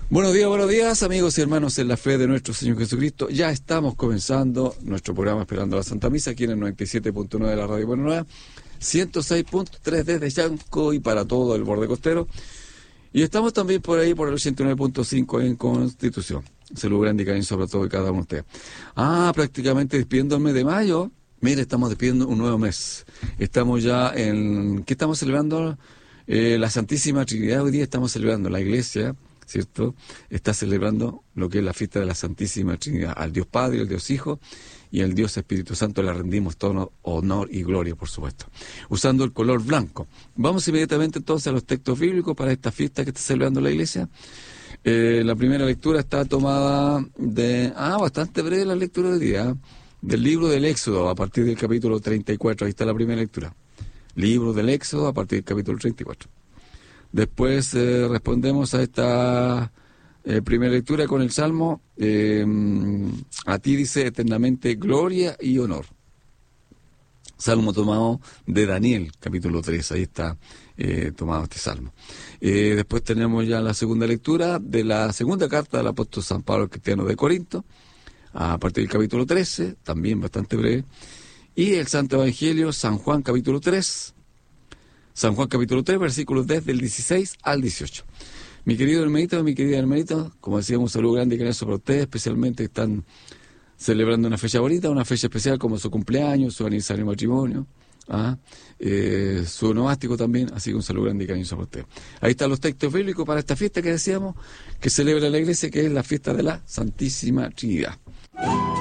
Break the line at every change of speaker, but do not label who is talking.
Buenos días, amigos y hermanos en la fe de nuestro Señor Jesucristo. Ya estamos comenzando nuestro programa Esperando la Santa Misa, aquí en el 97.9 de la Radio Buena Nueva, 106.3 desde Yanco y para todo el borde costero. Y estamos también por ahí, por el 89.5 en Constitución. Saludos grande y cariño sobre todo y cada uno de ustedes. Prácticamente despidiendo el mes de mayo. Mire, estamos despidiendo un nuevo mes. Estamos ya en... ¿Qué estamos celebrando? La Santísima Trinidad. Hoy día estamos celebrando la Iglesia, ¿cierto? Está celebrando lo que es la fiesta de la Santísima Trinidad. Al Dios Padre, al Dios Hijo y al Dios Espíritu Santo le rendimos todo honor y gloria, por supuesto. Usando el color blanco. Vamos inmediatamente entonces a los textos bíblicos para esta fiesta que está celebrando la Iglesia. La primera lectura está tomada de... bastante breve la lectura de día. Del libro del Éxodo, a partir del capítulo 34. Ahí está la primera lectura. Libro del Éxodo, a partir del capítulo 34. Después respondemos a esta primera lectura con el Salmo. A ti dice eternamente gloria y honor. Salmo tomado de Daniel, capítulo 3. Ahí está tomado este salmo. Después tenemos ya la segunda lectura de la segunda carta del apóstol San Pablo al cristiano de Corinto, a partir del capítulo 13, también bastante breve. Y el Santo Evangelio, San Juan, capítulo 3. San Juan capítulo 3, versículos desde el 16 al 18. Mi querido hermanito, mi querida hermanita, como decíamos, un saludo grande y cariñoso para ustedes, especialmente que están celebrando una fecha bonita, una fecha especial como su cumpleaños, su aniversario de matrimonio, su nomástico también, así que un saludo grande y cariñoso para ustedes. Ahí están los textos bíblicos para esta fiesta que decíamos, que celebra la Iglesia, que es la fiesta de la Santísima Trinidad.